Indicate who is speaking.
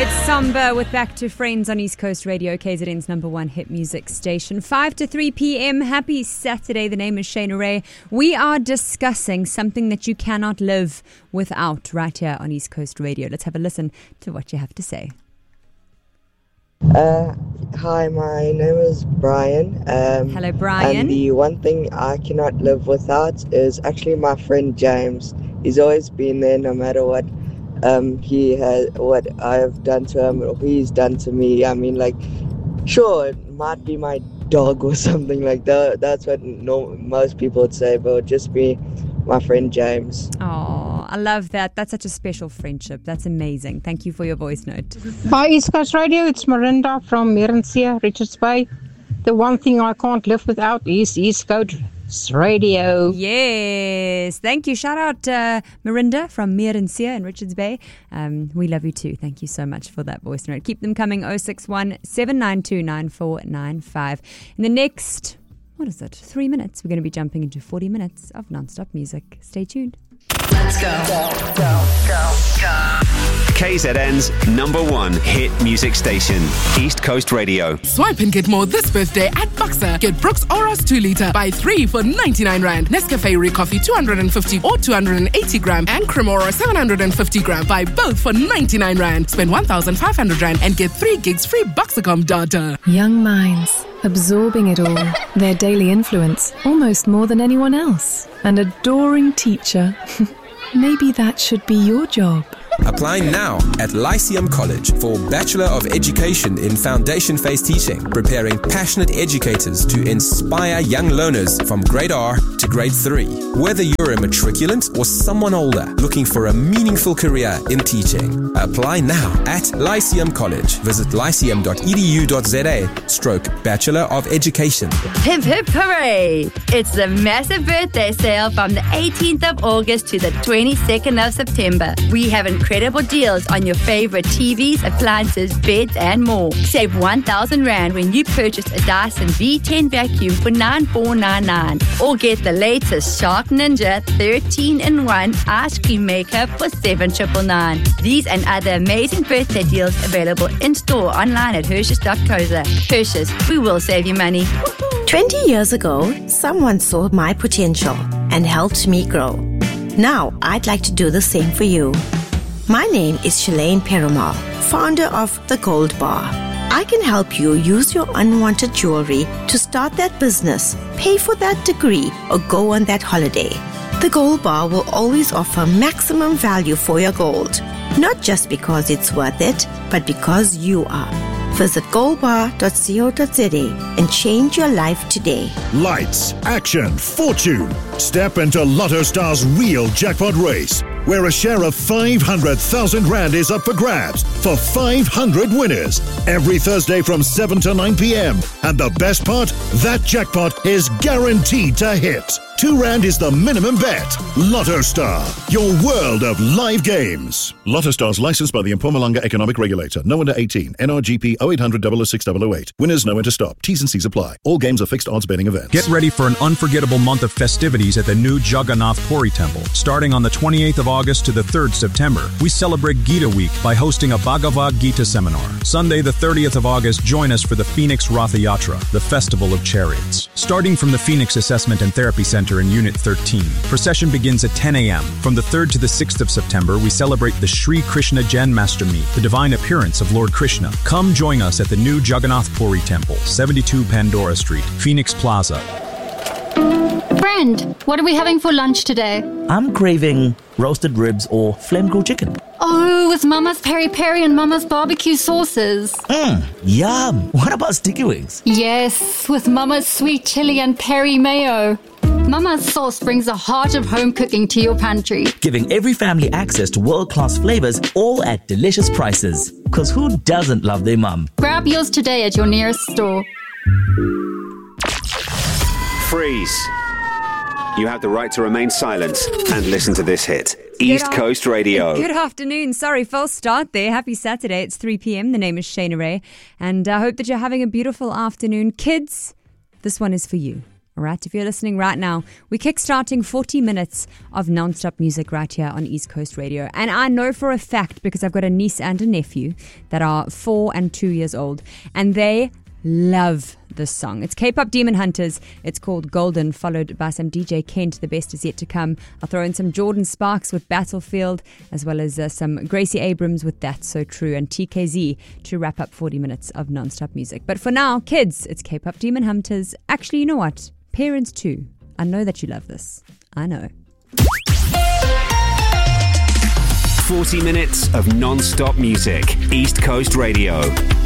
Speaker 1: It's Samba with Back to Friends on East Coast Radio, KZN's number one hit music station. 5 to 3 p.m. Happy Saturday. The name is Shayna Ray. We are discussing something that you cannot live without right here on East Coast Radio. Let's have a listen to what you have to say.
Speaker 2: Hi, my name is Brian.
Speaker 1: Hello, Brian.
Speaker 2: And the one thing I cannot live without is actually my friend James. He's always been there no matter what what I've done to him or he's done to me. I mean, like, sure, it might be my dog or something like that. That's what most people would say, but it would just be my friend James.
Speaker 1: Oh, I love that. That's such a special friendship. That's amazing. Thank you for your voice note.
Speaker 3: Hi, East Coast Radio. It's Miranda from Meerensee, Richards Bay. The one thing I can't live without is East Coast Radio.
Speaker 1: Yes. Thank you. Shout out Mirinda from Meerensee in Richards Bay. We love you too. Thank you so much for that voice note. Keep them coming. 061 792 9495. In the next, 3 minutes, we're going to be jumping into 40 minutes of non-stop music. Stay tuned.
Speaker 4: Let's go.
Speaker 5: KZN's number one hit music station, East Coast Radio.
Speaker 4: Swipe and get more this birthday at Boxer. Get Brooks Oros 2 litre. Buy 3 for 99 Rand. Nescafe Recoffee 250 or 280 gram. And Cremora 750 gram. Buy both for 99 Rand. Spend 1,500 Rand and get 3 gigs free Boxercom data.
Speaker 6: Young minds, absorbing it all. Their daily influence, almost more than anyone else. An adoring teacher. Maybe that should be your job.
Speaker 7: Apply now at Lyceum College for Bachelor of Education in Foundation Phase Teaching, preparing passionate educators to inspire young learners from grade R to grade 3. Whether you're a matriculant or someone older looking for a meaningful career in teaching, apply now at Lyceum College. Visit lyceum.edu.za/Bachelor of Education.
Speaker 8: Hip hip hooray! It's the massive birthday sale from the 18th of August to the 22nd of September. We have incredible deals on your favorite TVs, appliances, beds and more. Save 1,000 Rand when you purchase a Dyson V10 vacuum for 9,499 or get the latest Shark Ninja 13-in-1 ice cream maker for 7,999. These and other amazing birthday deals available in store online at Hershey's.co.za. Hershey's, we will save you money.
Speaker 9: 20 years ago, someone saw my potential and helped me grow. Now, I'd like to do the same for you. My name is Shalane Perumal, founder of The Gold Bar. I can help you use your unwanted jewelry to start that business, pay for that degree, or go on that holiday. The Gold Bar will always offer maximum value for your gold, not just because it's worth it, but because you are. Visit goldbar.co.za and change your life today.
Speaker 10: Lights, action, fortune. Step into Lotto Star's real jackpot race, where a share of 500,000 Rand is up for grabs for 500 winners every Thursday from 7 to 9 p.m. And the best part, that jackpot is guaranteed to hit. 2 Rand is the minimum bet. Lotto Star, your world of live games. Lotto Star's licensed by the Mpumalanga Economic Regulator. No under 18. NRGP 0800 006 008. Winners know when to stop. T's and C's apply. All games are fixed odds betting events.
Speaker 11: Get ready for an unforgettable month of festivities at the new Jagannath Puri Temple. Starting on the 28th of August to the 3rd September, we celebrate Gita Week by hosting a Bhagavad Gita seminar. Sunday the 30th of August, join us for the Phoenix Ratha Yatra, the Festival of Chariots. Starting from the Phoenix Assessment and Therapy Center in Unit 13, procession begins at 10 a.m. From the 3rd to the 6th of September, we celebrate the Sri Krishna Janmashtami, the divine appearance of Lord Krishna. Come join us at the new Jagannath Puri Temple, 72 Pandora Street, Phoenix Plaza.
Speaker 12: Friend, what are we having for lunch today?
Speaker 13: I'm craving roasted ribs or flame grilled chicken.
Speaker 12: Oh, with Mama's peri peri and Mama's barbecue sauces.
Speaker 13: Yum. What about sticky wings?
Speaker 12: Yes, with Mama's sweet chili and peri mayo. Mama's sauce brings the heart of home cooking to your pantry.
Speaker 13: Giving every family access to world-class flavors, all at delicious prices. Because who doesn't love their mum?
Speaker 12: Grab yours today at your nearest store.
Speaker 5: Freeze. You have the right to remain silent and listen to this hit. East Coast Radio.
Speaker 1: Good afternoon. Sorry, false start there. Happy Saturday. It's 3 p.m. The name is Shayna Ray. And I hope that you're having a beautiful afternoon. Kids, this one is for you. All right, if you're listening right now, we're kickstarting 40 minutes of non-stop music right here on East Coast Radio. And I know for a fact, because I've got a niece and a nephew that are 4 and 2 years old, and they love this song. It's K-pop Demon Hunters. It's called Golden, followed by some DJ Kent. The best is yet to come. I'll throw in some Jordan Sparks with Battlefield, as well as some Gracie Abrams with That's So True, and TKZ to wrap up 40 minutes of non-stop music. But for now, kids, it's K-pop Demon Hunters. Actually, you know what? Parents too. I know that you love this. I know.
Speaker 5: 40 minutes of non-stop music. East Coast Radio.